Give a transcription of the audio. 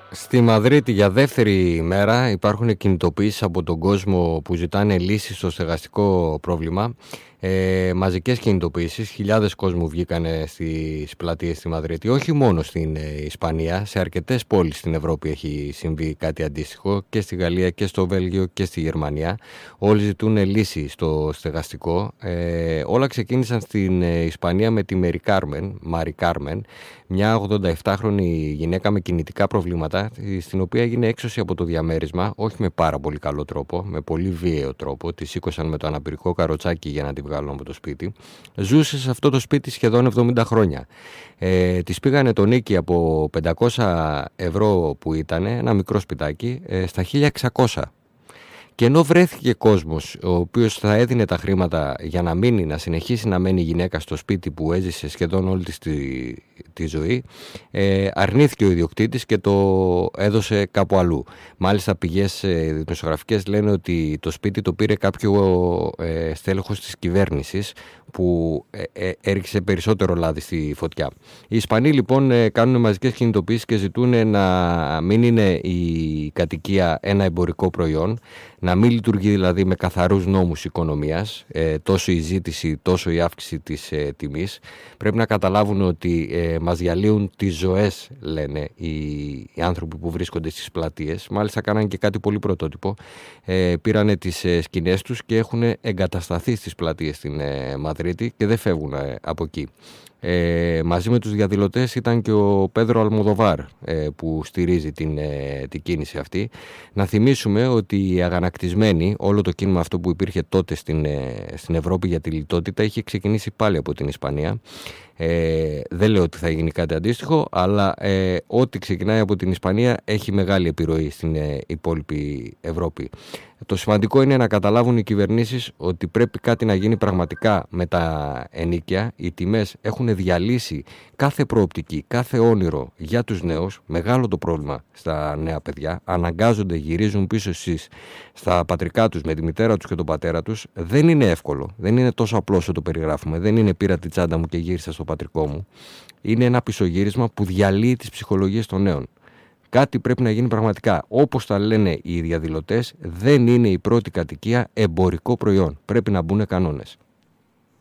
Στη Μαδρίτη για δεύτερη ημέρα υπάρχουν κινητοποιήσεις από τον κόσμο που ζητάνε λύσεις στο στεγαστικό πρόβλημα. Μαζικές κινητοποιήσεις, χιλιάδες κόσμου βγήκανε στις πλατείες στη Μαδρίτη, όχι μόνο στην Ισπανία, σε αρκετές πόλεις στην Ευρώπη έχει συμβεί κάτι αντίστοιχο, και στη Γαλλία και στο Βέλγιο και στη Γερμανία. Όλοι ζητούν λύση στο στεγαστικό. Όλα ξεκίνησαν στην Ισπανία με τη Μαρι Κάρμεν, μια 87χρονη γυναίκα με κινητικά προβλήματα, στην οποία έγινε έξωση από το διαμέρισμα, όχι με πάρα πολύ καλό τρόπο, με πολύ βίαιο τρόπο. Τη σήκωσαν με το αναπηρικό καροτσάκι για να τη βγάλουν από το σπίτι. Ζούσε σε αυτό το σπίτι σχεδόν 70 χρόνια. Της πήγανε το νίκη από 500 ευρώ που ήταν, ένα μικρό σπιτάκι, στα 1600. Και ενώ βρέθηκε κόσμος ο οποίος θα έδινε τα χρήματα για να μείνει, να συνεχίσει να μένει η γυναίκα στο σπίτι που έζησε σχεδόν όλη της τη ζωή, αρνήθηκε ο ιδιοκτήτης και το έδωσε κάπου αλλού. Μάλιστα πηγές δημοσιογραφικές λένε ότι το σπίτι το πήρε κάποιο στέλεχος της κυβέρνησης που έριξε περισσότερο λάδι στη φωτιά. Οι Ισπανοί λοιπόν κάνουν μαζικές κινητοποιήσεις και ζητούν να μην είναι η κατοικία ένα εμπορικό προϊόν, να μην λειτουργεί δηλαδή με καθαρούς νόμους οικονομίας, τόσο η ζήτηση τόσο η αύξηση της τιμής. Πρέπει να καταλάβουν ότι μας διαλύουν τις ζωές, λένε οι άνθρωποι που βρίσκονται στις πλατείες. Μάλιστα κάνανε και κάτι πολύ πρωτότυπο, πήρανε τις σκηνές τους και έχουν εγκατασταθεί στις πλατείες στην Μαδρίτη και δεν φεύγουν από εκεί. Μαζί με τους διαδηλωτές ήταν και ο Πέδρο Αλμοδοβάρ που στηρίζει την κίνηση αυτή. Να θυμίσουμε ότι οι αγανακτισμένοι, όλο το κίνημα αυτό που υπήρχε τότε στην Ευρώπη για τη λιτότητα, είχε ξεκινήσει πάλι από την Ισπανία. Δεν λέω ότι θα γίνει κάτι αντίστοιχο, αλλά ό,τι ξεκινάει από την Ισπανία έχει μεγάλη επιρροή στην υπόλοιπη Ευρώπη. Το σημαντικό είναι να καταλάβουν οι κυβερνήσεις ότι πρέπει κάτι να γίνει πραγματικά με τα ενοίκια. Οι τιμές έχουν διαλύσει κάθε προοπτική, κάθε όνειρο για τους νέους. Μεγάλο το πρόβλημα στα νέα παιδιά. Αναγκάζονται, γυρίζουν πίσω στα πατρικά τους με τη μητέρα τους και τον πατέρα τους. Δεν είναι εύκολο. Δεν είναι τόσο απλό όσο το περιγράφουμε. Δεν είναι πήρα τη τσάντα μου και γύρισα στο πατρικό μου. Είναι ένα πισωγύρισμα που διαλύει τις ψυχολογίες των νέων. Κάτι πρέπει να γίνει πραγματικά. Όπως τα λένε οι διαδηλωτές, δεν είναι η πρώτη κατοικία εμπορικό προϊόν. Πρέπει να μπουν κανόνες.